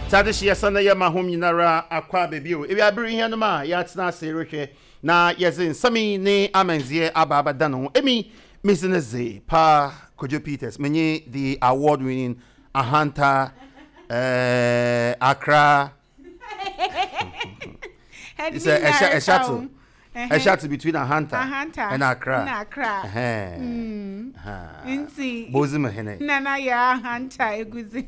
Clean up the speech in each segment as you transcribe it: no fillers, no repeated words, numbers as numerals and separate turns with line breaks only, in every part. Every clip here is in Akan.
Tadishi Sana Yama home Yinara Aqua Baby. If you are bringing Yanama, Yatsna Seroke, na Yazin Sami ne Amenzie Ababa Dano, Emi Missinaze, Pa Kojo Peters, many the award winning Ahanta Accra. It's a shuttle. A shuttle between Ahanta and Accra.
Inti.
Bozima Hene.
Nana ya Ahanta Eguzi.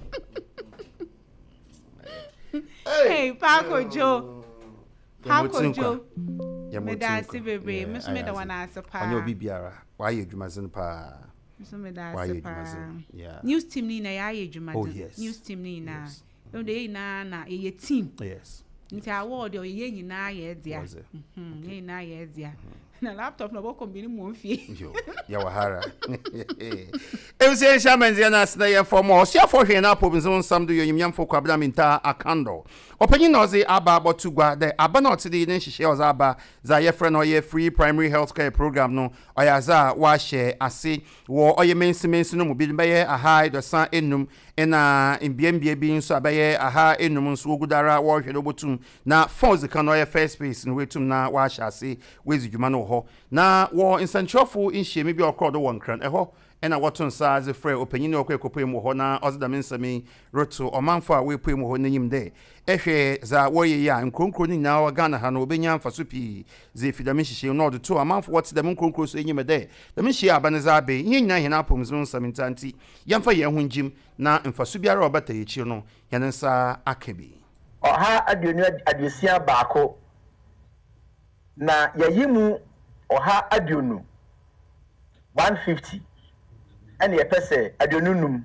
Hey, Paco Joe. Paco Joe. Medasi baby. Miss Meda one answer pa.
On your BBR. Why you Jumazin pa?
Miss Medasi pa.
Yeah.
News team Nina ya Jumazin.
Oh yes.
News team Nina. No day na a team.
Yes.
Nti award o ye na ye dia. Ye na ye dia. Na laptop na boko mbini mu mfie.
Yo, ya wahara. Ewse shamanzi na asna ye for more. Sia for hwe na pobinzo nsam do yonyam for kwabda minta akando. Opanyin no ze aba botugwa de aba na otide ne hihye oza aba za ye friend oye free primary health care program no oyaza wa share ase wo oye mensi no mu bi be ye aha do san enum ena mbiembie bi nso abaye aha enum nso ogudara wo hwe do botum na force kan oye first space no wetum na wa hye ase wezi dwuma no ho na wo insantrofo inhye me bi okrodo won kran eho ena waton sa ze frɛ opanyin ne okwekopo mu ho na ozeda mensami roto omanfo a wepo mu ho nanyim de ehwe za woye ya nkronkro ni na Ghana ha no obenya mfa so pi ze fidame hihye no do to amanfo wote dem nkronkro so enyim de dem hye abaniza be nyina hina apomzo nsamintanti yamfa ye ho njim na mfa so biara obata yechi no yene nsa akabi
oha aduonu aduosia baako na yayimu oha aduonu 150 ene yepese aduonunum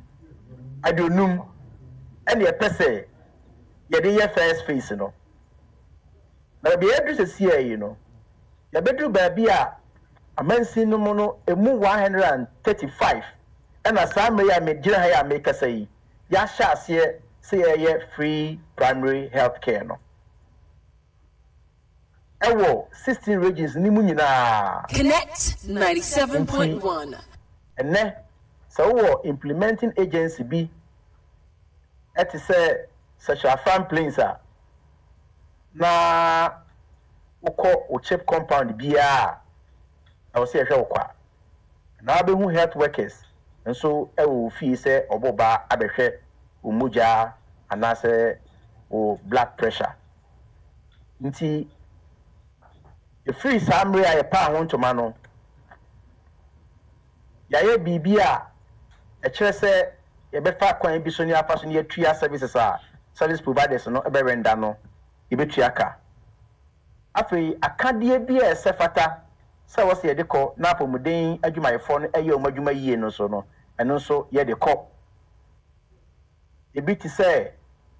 ene yepese yede ye first face no na be edu se sie yi no ya bedu ba bia amansi no mu no emu 135 ena samre ya medira ha ya make say ya sha ase se ye free primary health care no ewo 16 regions ni mu nyina
Connect 97.1
ene so implementing agency bi et say social farm plains na uko chip compound bia I will say ehwe kwa na be hu health workers nso e wo fi say oboba abehwe umuja anase o blood pressure nti e free samre aye pa ho ntoma no yaye bibia e kire say ye be fa kwan bi so ni afa so ni atua services service providers no e be render no e be tuaka afei akadie bia e sefata se wo se ye de ko na apomuden adwumayefo no eye omadwuma yie no so no eno so ye de ko e bi ti say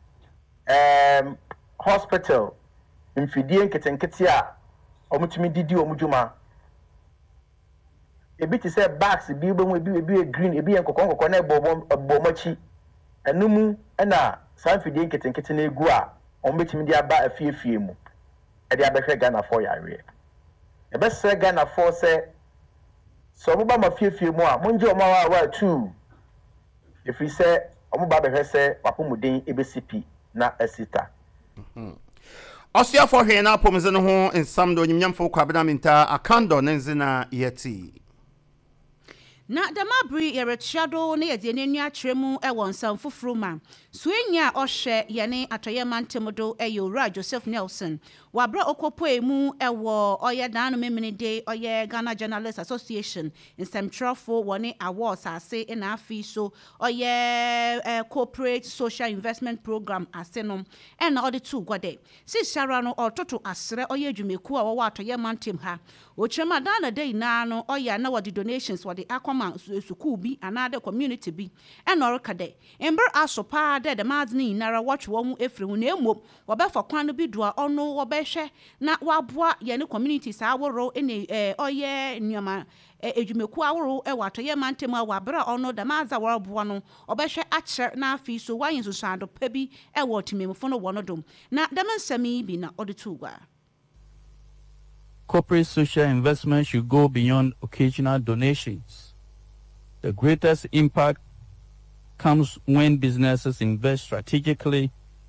hospital mfidie nketenkete a omutumi didi omudwuma e bi ti say bags bi bo mu bi green e bi enkokon na bomachi enumu na sanfidie nketenkete na egu a ombetimi di aba afiefie mu e di abehwe Ghana for yare e be se Ghana for say so mo ba mafiefie mu a monje o ma wa tu e fi say omo ba behwe say wapomuden ebesipi na asita
Osia for hwe na pomze no ho ensam do nyamfo kwabena minta akando nenzina yeti
na damabri yerechiado na yede nenu atremu e wonsam fufuruma suenya ohwe yene atoye mantemodo eyora Joseph Nelson wabra okopoemu ewo oye danu memene de oye Ghana Journalists Association nsɛmtwerɛfo wone awards ase na afi so oye corporate social investment program ase no na ode tu gwade si sara no ototo asre oye dwumeku a wo atoye mantem ha ochema dana dey na no oye na wode donations wode akoma suku bi anade community bi na orkade ember asopa de madni nara watch wo mu efri hu na emom wo be fa kwan no bi do a ono wo be hwe na waboa ye ne community sa aworo ene oye nyama edwumeku aworo e wato ye mantem a wabra ono da maza woroboa no obehwe acher na afi so wayin so sando pa bi e wo timemfo no wono dom na dem nsami bi na ode tuwa.
Corporate social investment should go beyond occasional donations. The greatest impact comes when businesses invest strategically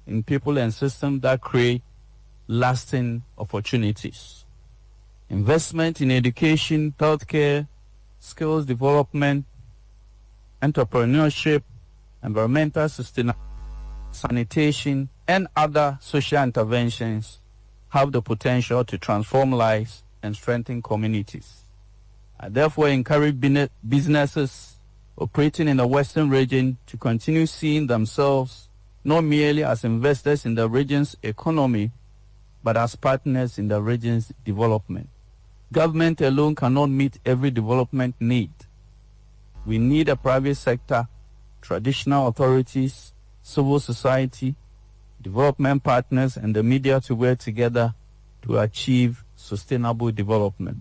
in people and systems that create lasting opportunities. Investment in education, healthcare, skills development, entrepreneurship, environmental sustainability, sanitation, and other social interventions have the potential to transform lives and strengthen communities. I therefore encourage businesses operating in the Western region to continue seeing themselves not merely as investors in the region's economy, but as partners in the region's development. Government alone cannot meet every development need. We need a private sector, traditional authorities, civil society, development partners, and the media to work together to achieve sustainable development.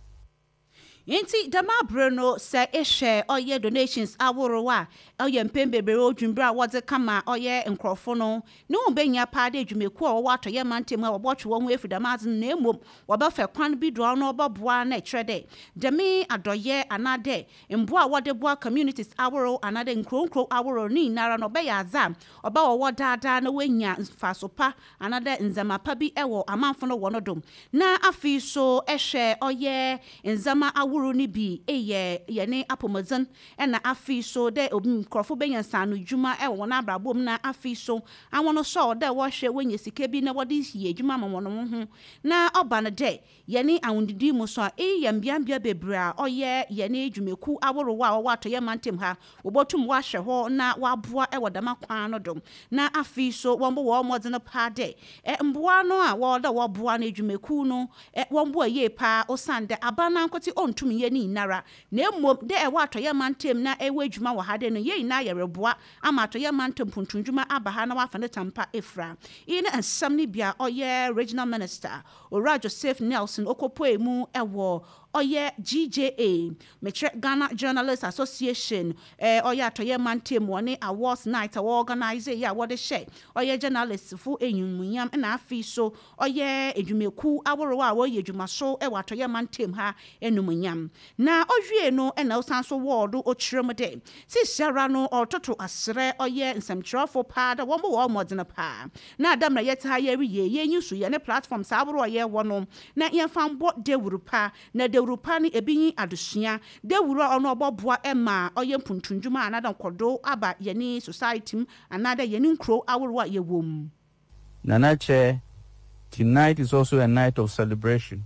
Yenti dama Bruno se share oye donations aworowa oye mpembe bere odwumbra wode kama oye nkrofo no ne obenya paade dwumeku a wato ye mantem a wobotwe won efidamaz na emom wobafa kwan bi do no oboboa na etrede demi adoye anade mboa wode boa communities aworo anade nkronkro aworo ni nara no be ya azam oba wo dada na wenya fasopa anade nzamapa bi ewo amanfo no wonodom na afi so ehwe oye nzama aworo ni bi ye ne apomazan na afi so de nkrofo benya sanu djuma e wona abrabom na afi so awono so de wo hwe wenye sika bi na wode hie djuma mamono ho na oba ne de ye ne awundidi mu so ye mbiambia bebra oye ye ne djumeku aworowa a wato ye mantem ha obotum wa hwe ho na waboa e wodama kwan no dom na afi so wombo wo modene pa de mboa no a wo da wo boa na djumeku no wombo ye pa osande abana nkoti ontum ye ni nara na emom de wato ye mantem na ewe djuma wo hade no ye na ye reboa amato ye mantem puntundjuma abaha na wafa ne tampa efra ine ensam ni bia oye regional minister Ora Joseph Nelson okopoemu ewo oye GJA metre Ghana Journalists Association oye atoye mantem woni awards night a organize ya wode share oye journalists fu enyumunyam na afi so oye edwumeku aworo a wo ye dwuma so e watoye mantem ha enumunyam na odwie no na usanso word o kyerem de si sara no ototo asre oye nsamkyerofo pa da wo wo modena pa na adam na yeta ye ye nyusu ye ne platform saboro ye wono na ye fambo de wurupa na Europa ni ebinyi adusua de wuro ono oboboa ema oye mpuntundwuma anada nkodo aba yeni society anada yeni nkro aworo ye wom.
Nana Chair, tonight is also a night of celebration.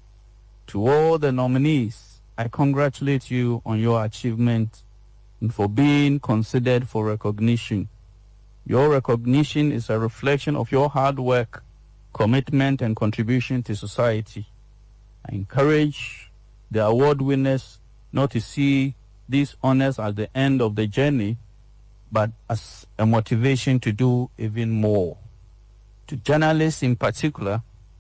To all the nominees, I congratulate you on your achievement and for being considered for recognition. Your recognition is a reflection of your hard work, commitment, and contribution to society. I encourage the award winners not to see these honors as the end of the journey, but as a motivation to do even more. To journalists in particular,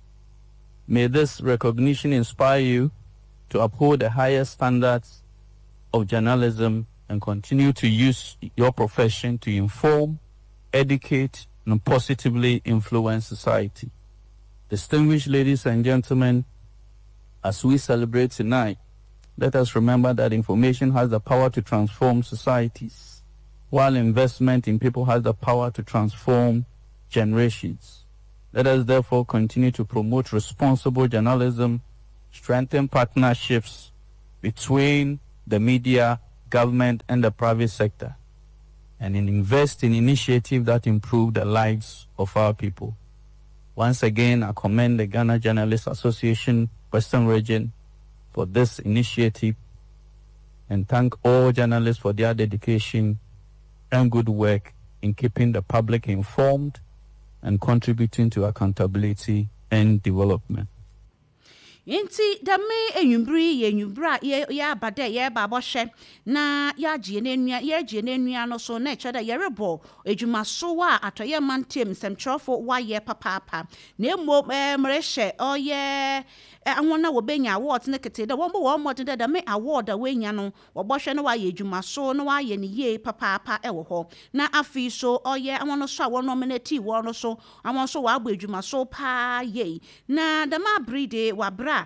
may this recognition inspire you to uphold the highest standards of journalism and continue to use your profession to inform, educate, and positively influence society. Distinguished ladies and gentlemen, as we celebrate tonight, let us remember that information has the power to transform societies, while investment in people has the power to transform generations. Let us therefore continue to promote responsible journalism, strengthen partnerships between the media, government, and the private sector, and invest in initiatives that improve the lives of our people. Once again, I commend the Ghana Journalists Association Western Region for this initiative and thank all journalists for their dedication and good work in keeping the public informed and contributing to accountability and development.
Yenti dame enyumbri ye nyubra ye abade ye baboshe na ya gie nenua no so na cheda ye rebo edwuma so wa atoye mantem semtrofo wa ye papa na emo mrehye oye anwona wo benya award ne kete da wombo wo modde da me award a wenya no wo bohwe no wa ye edwuma so no wa ye ne ye papa ewo ho na afi so oye anwono so a wo nominate wo no so anwon so wa agba edwuma so pa ye na da ma bride wa bra abra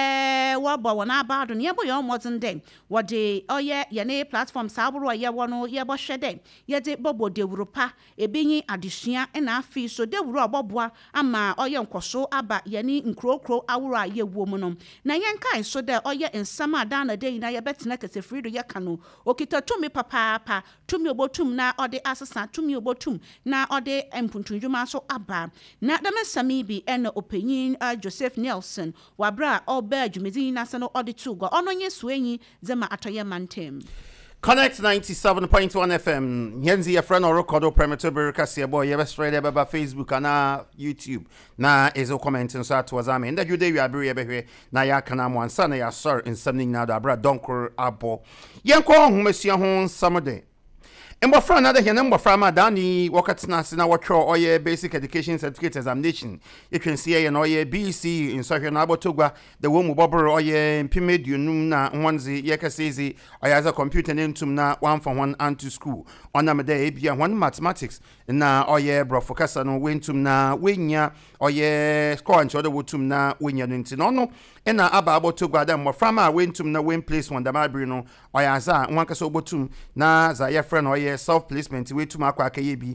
wabo wona abado ne yebo yo modern den wode oye ye platform saburo ye wono ye bo hwede ye de bobo de wuropa ebinyi adesua na afi so de wuro oboboa ama oye nkoso aba ye ni nkrokro awuro a ye wo mu no na ye nkai so de oye nsama da na de na ye betena kese frido ye kano okita tumi papa tumi obotum na ode asesa tumi obotum na ode empuntunjuma so aba na damesami bi ena opanyin Joseph Nelson wabra oba adwumedi na sano ode tugo ono nye suenyi zema atoye mantem.
Connect 97.1 FM. Yenzi ya friend or record premature berkasi boy ye best friend baba Facebook na YouTube na ezo comment so atwazame nda jude wi abere ye behwe na ya kana mo ansa na ya sir in something now da bra donkor abo yenko homesia ho samode mbofra na de hene mbofra ma dani wakatina sina watro oye basic education certificate examination you can see ye no oye BC in social na abotogwa the womu bobro oye mpimedunum na nwanzi ye kasezi oye as a computer nentum na 1 for 1 and to school ona me de bia one mathematics na oye bro focus no wentum na wenya oye score and other wotum na wenya nti no ena aba abotogwa da mbofra ma wentum na wen place one da mabri no oye aza nwankasa obotum na za ye friend oye self placement we tuma akwa akaye bi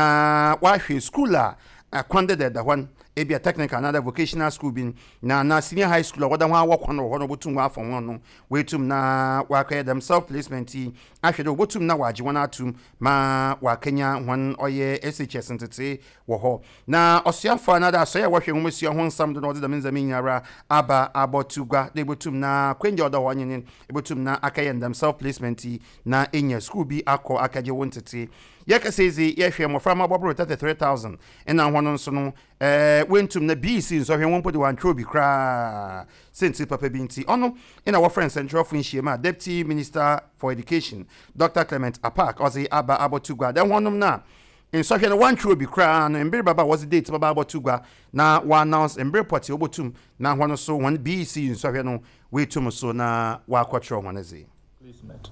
na wa hwe school a akwande da one ebia technical another vocational school bin na senior high school oda ho awokwa no ho no botum wa afon no we tum na wa akaye them self placement ahwe do botum na waje wona atum ma wa kenya hon oye SHS ntete wo ho na osiafo another asoya wa hwe homesia ho nsam do no de menza menyara aba abotugwa de botum na kwenje oda ho nyen botum na akaye them self placement na enya school bi akọ akaje wontete yakasezi yehwe moframa bobro 33000 ena hono nso no wentum na BC nso hwe wonpodi wantro bi kra senti papa binti ono ina wa friend central funchiema deputy minister for education Dr. Clement Apak ozi aba abotugwa den honum na nso hwe no wantro bi kra no mbere baba was date baba abotugwa na wa announce mbere poti obotum na hono so one BC nso hwe no wetum so na wa kwatro honazi
placement.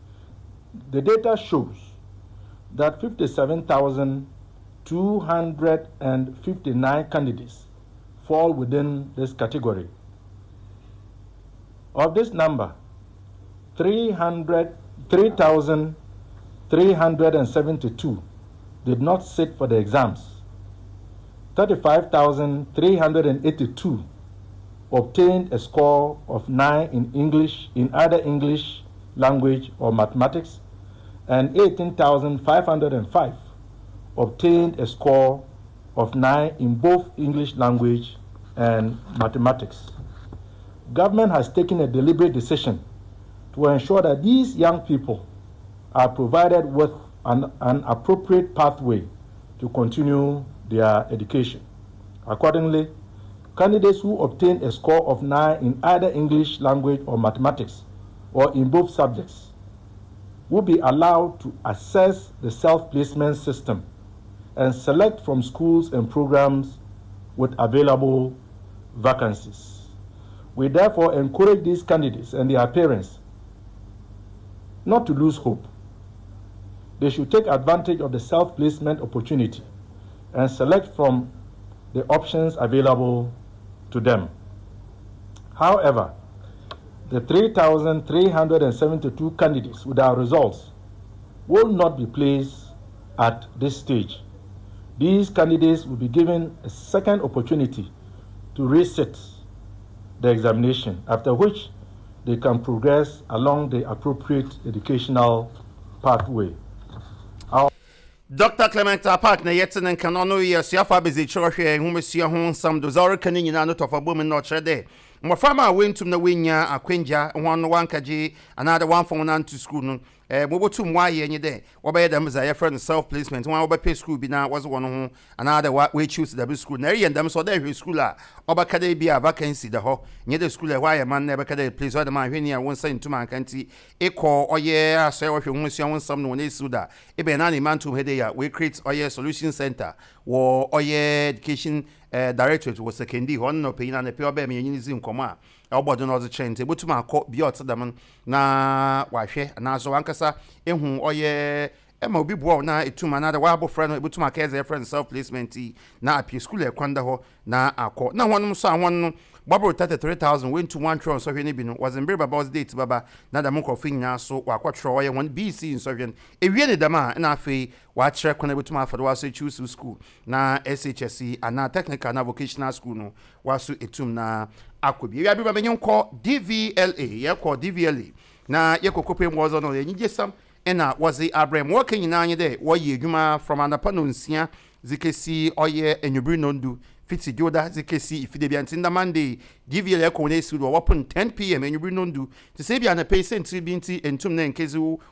The data shows that 57,259 candidates fall within this category. Of this number, 3,372 did not sit for the exams. 35,382 obtained a score of 9 in English, in either English language or mathematics, and 18,505 obtained a score of 9 in both English language and mathematics. Government has taken a deliberate decision to ensure that these young people are provided with an appropriate pathway to continue their education. Accordingly, candidates who obtain a score of 9 in either English language or mathematics, or in both subjects, will be allowed to access the self-placement system and select from schools and programs with available vacancies. We therefore encourage these candidates and their parents not to lose hope. They should take advantage of the self-placement opportunity and select from the options available to them. However, the 3,372 candidates with our results will not be placed at this stage. These candidates will be given a second opportunity to resit the examination, after which they can progress along the appropriate educational pathway.
Dr. Clement Apak na yetse nan kanono yes yafa bezi chrohwe humesia ho sam do zore kanini na no tofa boom no chrede mofama wentum na wenya akwenja hono wankaje another one for one to school no mobotum waye nye de obaye dem za your friend self placement one obapay school bi na was one ho another we choose the school na yen dem so there school a obakada bi a vacancy de ho nye de school e waye man na obakada place o de man hweni a won say ntuma kanti ekọ oye ase wo hwe hunsia won sam no na suda e be na ni mantum hede ya we create oye solution center wo oye education directorate was secondary hon no pay na pe oba me yin zin koma obodo no ze chente botuma akọ biot dam na wahwe na so ankasa ehu oye ema obi bo na etuma na da wa abofra no botuma ka eze friend self placement na apie school e kwanda ho na akọ na honum so ahon no Barbara 33,000 went to 1 tron so hwe ne bi no was in Breba boss date baba na da monko fin nya so wakotro ye 1 BC in so hwe ewie ne dama na afei wa kire kwana betuma afado wa so choose school na SHSC ana technical na vocational school no wa so etum na akobi wi abi menye nko DVLA ye ko DVLA na ye kokope mwozo no ye nyije sam ena wazi Abraham working na anye de wo ye adwuma from anapa no nsia zikesi oye enyubri no ndu fiti joda zikesi ifide bia ntinda Monday DVLA ko ne su do open 10 pm enyubri no ndu ti se bia na pay sent bi nti entum na nkezi